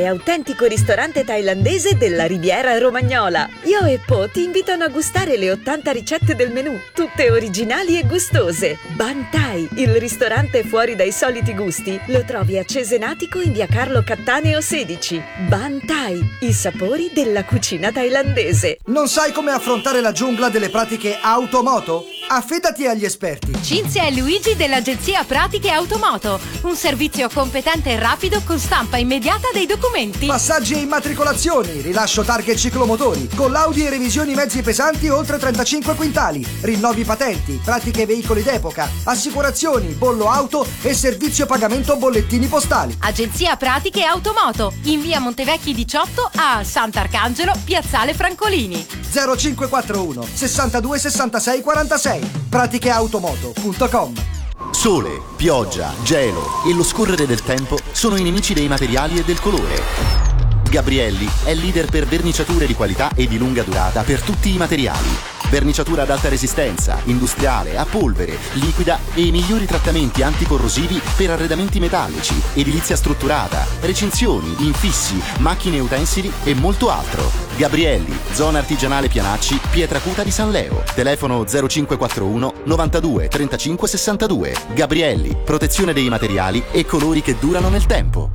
autentico ristorante thailandese della Riviera Romagnola. Io e Po ti invitano a gustare le 80 ricette del menù, tutte originali e gustose. Ban Thai, il ristorante fuori dai soliti gusti, lo trovi a Cesenatico in via Carlo Cattaneo 16. Ban Thai, i sapori della cucina thailandese. Non sai come affrontare la giungla delle pratiche auto-moto? Affidati agli esperti. Cinzia e Luigi dell'agenzia Pratiche Automoto. Un servizio competente e rapido con stampa immediata dei documenti. Passaggi e immatricolazioni, rilascio targhe e ciclomotori, collaudi e revisioni mezzi pesanti oltre 35 quintali, rinnovi patenti, pratiche veicoli d'epoca, assicurazioni, bollo auto e servizio pagamento bollettini postali. Agenzia Pratiche Automoto. In via Montevecchi 18 a Sant'Arcangelo, piazzale Francolini. 0541 62 66 46. praticheautomoto.com. Sole, pioggia, gelo e lo scorrere del tempo sono i nemici dei materiali e del colore. Gabrielli è leader per verniciature di qualità e di lunga durata per tutti i materiali. Verniciatura ad alta resistenza, industriale, a polvere, liquida e i migliori trattamenti anticorrosivi per arredamenti metallici, edilizia strutturata, recinzioni, infissi, macchine e utensili e molto altro. Gabrielli, zona artigianale Pianacci, Pietracuta di San Leo. Telefono 0541 92 35 62. Gabrielli, protezione dei materiali e colori che durano nel tempo.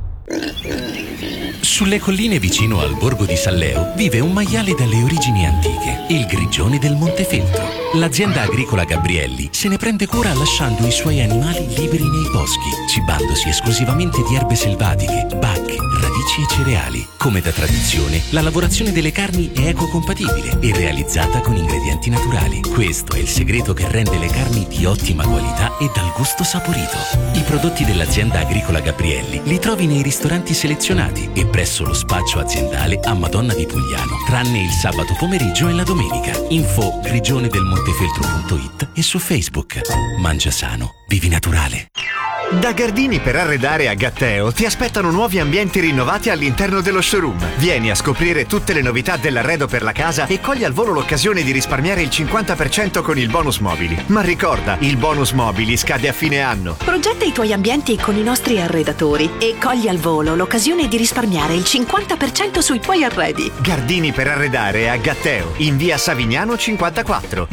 Sulle colline vicino al borgo di Salleo vive un maiale dalle origini antiche, il grigione del Montefeltro. L'azienda agricola Gabrielli se ne prende cura lasciando i suoi animali liberi nei boschi, cibandosi esclusivamente di erbe selvatiche, bacche, radici e cereali. Come da tradizione, la lavorazione delle carni è ecocompatibile e realizzata con ingredienti naturali. Questo è il segreto che rende le carni di ottima qualità e dal gusto saporito. I prodotti dell'azienda agricola Gabrielli li trovi nei ristoranti selezionati e presso lo spaccio aziendale a Madonna di Pugliano, tranne il sabato pomeriggio e la domenica. Info grigionedelmontefeltro.it e su Facebook. Mangia sano, vivi naturale. Da Gardini per arredare a Gatteo ti aspettano nuovi ambienti rinnovati all'interno dello showroom. Vieni a scoprire tutte le novità dell'arredo per la casa e cogli al volo l'occasione di risparmiare il 50% con il bonus mobili. Ma ricorda, il bonus mobili scade a fine anno. Progetta i tuoi ambienti con i nostri arredatori e cogli al volo l'occasione di risparmiare il 50% sui tuoi arredi. Gardini per arredare a Gatteo, in via Savignano 54.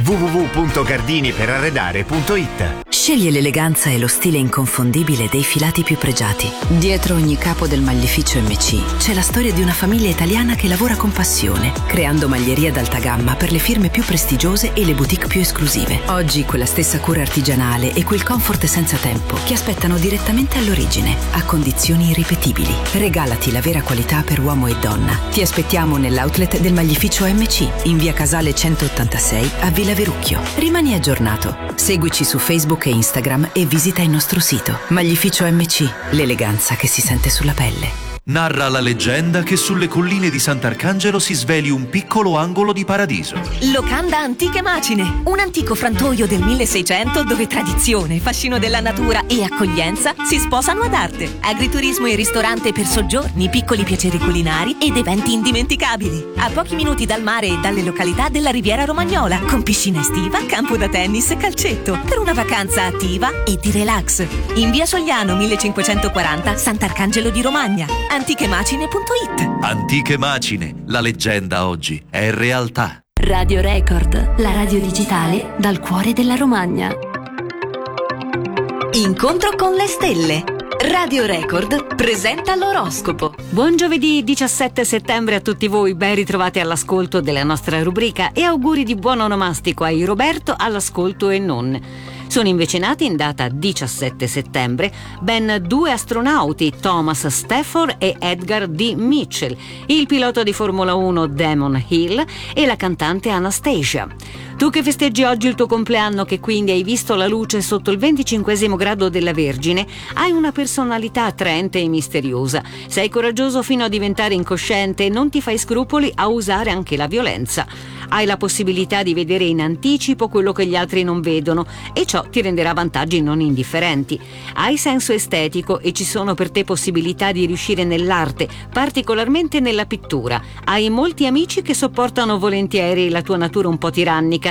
www.gardiniperarredare.it. Sceglie l'eleganza e lo stile inconfondibile dei filati più pregiati. Dietro ogni capo del Maglificio MC c'è la storia di una famiglia italiana che lavora con passione, creando maglierie ad alta gamma per le firme più prestigiose e le boutique più esclusive. Oggi quella stessa cura artigianale e quel comfort senza tempo che aspettano direttamente all'origine, a condizioni irripetibili. Regalati la vera qualità per uomo e donna. Ti aspettiamo nell'outlet del Maglificio MC, in via Casale 186 a Villa Verucchio. Rimani aggiornato. Seguici su Facebook e Instagram e visita il nostro sito. Maglificio MC, l'eleganza che si sente sulla pelle. Narra la leggenda che sulle colline di Sant'Arcangelo si sveli un piccolo angolo di paradiso. Locanda Antiche Macine, un antico frantoio del 1600 dove tradizione, fascino della natura e accoglienza si sposano ad arte. Agriturismo e ristorante per soggiorni, piccoli piaceri culinari ed eventi indimenticabili. A pochi minuti dal mare e dalle località della Riviera Romagnola, con piscina estiva, campo da tennis e calcetto, per una vacanza attiva e di relax. In via Sogliano 1540, Sant'Arcangelo di Romagna. Antichemacine.it. Antiche Macine, la leggenda oggi è realtà. Radio Record, la radio digitale dal cuore della Romagna. Incontro con le stelle. Radio Record presenta l'oroscopo. Buon giovedì 17 settembre a tutti voi, ben ritrovati all'ascolto della nostra rubrica e auguri di buon onomastico ai Roberto all'ascolto e non. Sono invece nati in data 17 settembre ben due astronauti, Thomas Stafford e Edgar D. Mitchell, il pilota di Formula 1 Damon Hill e la cantante Anastasia. Tu che festeggi oggi il tuo compleanno, che quindi hai visto la luce sotto il 25° grado della Vergine, hai una personalità attraente e misteriosa. Sei coraggioso fino a diventare incosciente e non ti fai scrupoli a usare anche la violenza. Hai la possibilità di vedere in anticipo quello che gli altri non vedono e ciò ti renderà vantaggi non indifferenti. Hai senso estetico e ci sono per te possibilità di riuscire nell'arte, particolarmente nella pittura. Hai molti amici che sopportano volentieri la tua natura un po' tirannica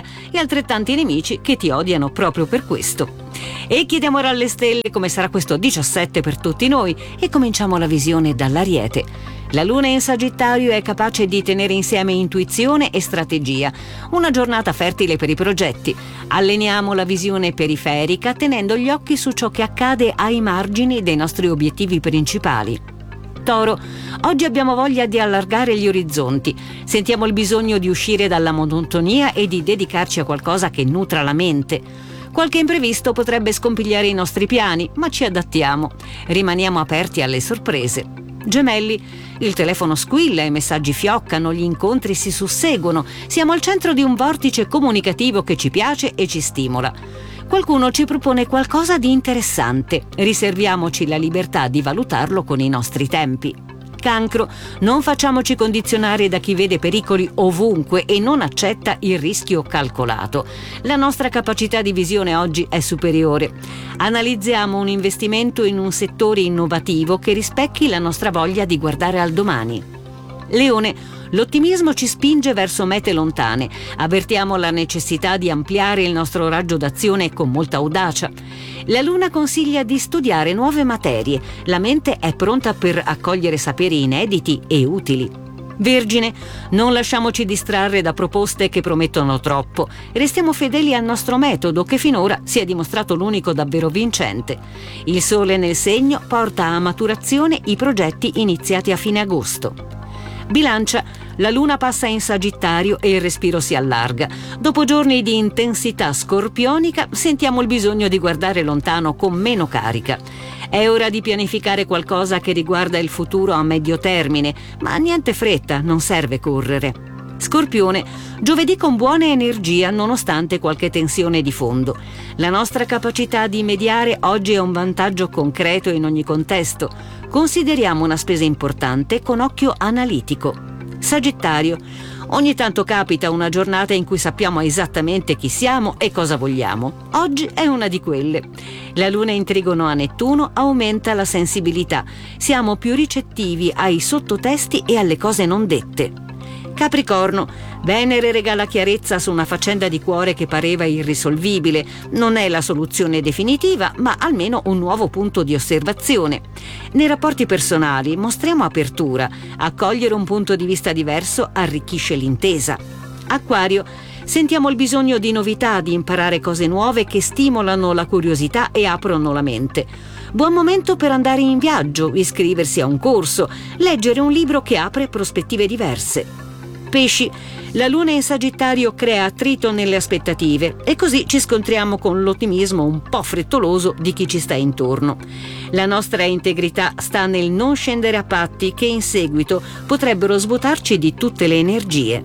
invidia e altrettanti nemici che ti odiano proprio per questo. E chiediamo ora alle stelle come sarà questo 17 per tutti noi e cominciamo la visione dall'Ariete. La luna in Sagittario è capace di tenere insieme intuizione e strategia. Una giornata fertile per i progetti. Alleniamo la visione periferica tenendo gli occhi su ciò che accade ai margini dei nostri obiettivi principali. Toro, oggi abbiamo voglia di allargare gli orizzonti. Sentiamo il bisogno di uscire dalla monotonia e di dedicarci a qualcosa che nutra la mente. Qualche imprevisto potrebbe scompigliare i nostri piani, ma ci adattiamo. Rimaniamo aperti alle sorprese. Gemelli, il telefono squilla, i messaggi fioccano, gli incontri si susseguono. Siamo al centro di un vortice comunicativo che ci piace e ci stimola. Qualcuno ci propone qualcosa di interessante. Riserviamoci la libertà di valutarlo con i nostri tempi. Cancro, non facciamoci condizionare da chi vede pericoli ovunque e non accetta il rischio calcolato. La nostra capacità di visione oggi è superiore. Analizziamo un investimento in un settore innovativo che rispecchi la nostra voglia di guardare al domani. Leone, l'ottimismo ci spinge verso mete lontane. Avvertiamo la necessità di ampliare il nostro raggio d'azione con molta audacia. La luna consiglia di studiare nuove materie. La mente è pronta per accogliere saperi inediti e utili. Vergine, non lasciamoci distrarre da proposte che promettono troppo. Restiamo fedeli al nostro metodo che finora si è dimostrato l'unico davvero vincente. Il sole nel segno porta a maturazione i progetti iniziati a fine agosto. Bilancia, la luna passa in Sagittario e il respiro si allarga. Dopo giorni di intensità scorpionica sentiamo il bisogno di guardare lontano con meno carica. È ora di pianificare qualcosa che riguarda il futuro a medio termine, ma niente fretta, non serve correre. Scorpione, giovedì con buona energia nonostante qualche tensione di fondo. La nostra capacità di mediare oggi è un vantaggio concreto in ogni contesto. Consideriamo una spesa importante con occhio analitico. Sagittario, ogni tanto capita una giornata in cui sappiamo esattamente chi siamo e cosa vogliamo. Oggi è una di quelle. La luna in trigono a Nettuno aumenta la sensibilità. Siamo più ricettivi ai sottotesti e alle cose non dette. Capricorno, Venere regala chiarezza su una faccenda di cuore che pareva irrisolvibile. Non è la soluzione definitiva, ma almeno un nuovo punto di osservazione. Nei rapporti personali mostriamo apertura. Accogliere un punto di vista diverso arricchisce l'intesa. Acquario, sentiamo il bisogno di novità, di imparare cose nuove che stimolano la curiosità e aprono la mente. Buon momento per andare in viaggio, iscriversi a un corso, leggere un libro che apre prospettive diverse. Pesci, la luna in Sagittario crea attrito nelle aspettative e così ci scontriamo con l'ottimismo un po' frettoloso di chi ci sta intorno. La nostra integrità sta nel non scendere a patti che in seguito potrebbero svuotarci di tutte le energie.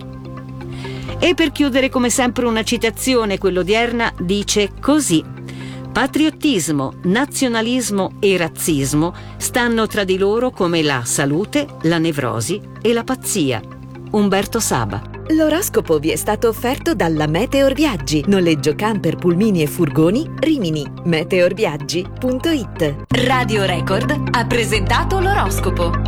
E per chiudere come sempre una citazione, quella odierna dice così: patriottismo, nazionalismo e razzismo stanno tra di loro come la salute, la nevrosi e la pazzia. Umberto Saba. L'oroscopo vi è stato offerto dalla Meteor Viaggi, noleggio camper, pulmini e furgoni, Rimini. meteorviaggi.it. Radio Record ha presentato l'oroscopo.